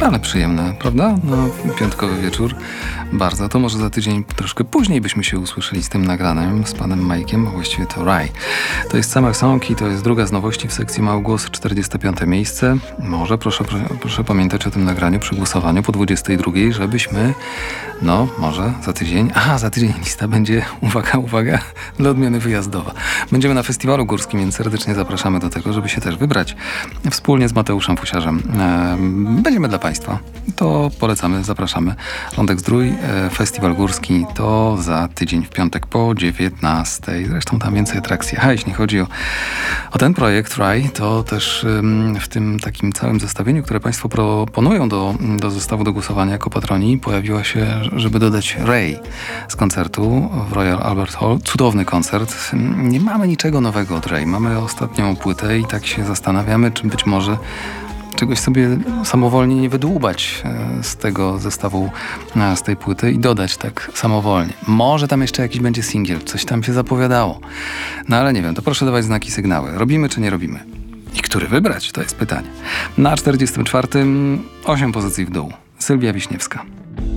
Ale przyjemne, prawda? No, piątkowy wieczór. Bardzo. To może za tydzień troszkę później byśmy się usłyszeli z tym nagranym, z panem Majkiem, a właściwie to Raj. To jest Summer Song i to jest druga z nowości w sekcji Małgłos, 45. miejsce. Może proszę pamiętać o tym nagraniu przy głosowaniu po 22, żebyśmy, może za tydzień, za tydzień lista będzie, uwaga, dla odmiany wyjazdowa. Będziemy na festiwalu górskim, więc serdecznie zapraszamy do tego, żeby się też wybrać wspólnie z Mateuszem Fusiarzem. Będziemy dla Państwa. To polecamy, zapraszamy. Lądek Zdrój, festiwal górski to za tydzień w piątek po 19. Zresztą tam więcej atrakcji. Jeśli chodzi o ten projekt Raj, to też w tym takim całym zestawieniu, które Państwo proponują do zestawu do głosowania jako patroni, pojawiła się, żeby dodać Ray z koncertu w Royal Albert Hall. Cudowny koncert. Nie mamy niczego nowego od Ray. Mamy ostatnią płytę i tak się zastanawiamy, czy być może czegoś sobie samowolnie nie wydłubać z tego zestawu, z tej płyty i dodać tak samowolnie. Może tam jeszcze jakiś będzie singiel, coś tam się zapowiadało. Ale nie wiem, to proszę dawać znaki, sygnały. Robimy czy nie robimy? I który wybrać? To jest pytanie. Na 44. 8 pozycji w dół. Sylwia Wiśniewska.